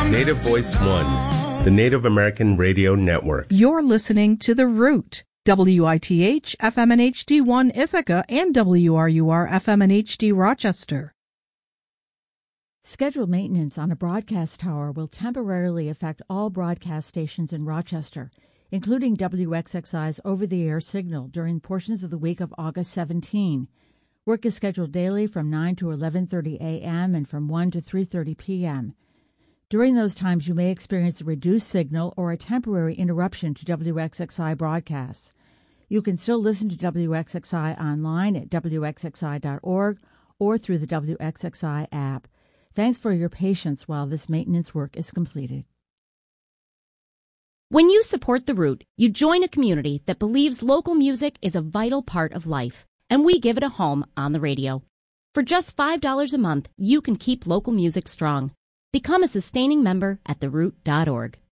Native Voice One, the Native American Radio Network. You're listening to The Root, WITH FM and HD1 Ithaca and WRUR FM and HD Rochester. Scheduled maintenance on a broadcast tower will temporarily affect all broadcast stations in Rochester, including WXXI's over-the-air signal during portions of the week of August 17. Work is scheduled daily from 9 to 11:30 a.m. and from 1 to 3:30 p.m. During those times, you may experience a reduced signal or a temporary interruption to WXXI broadcasts. You can still listen to WXXI online at WXXI.org or through the WXXI app. Thanks for your patience while this maintenance work is completed. When you support The Root, you join a community that believes local music is a vital part of life, and we give it a home on the radio. For just $5 a month, you can keep local music strong. Become a sustaining member at theroot.org.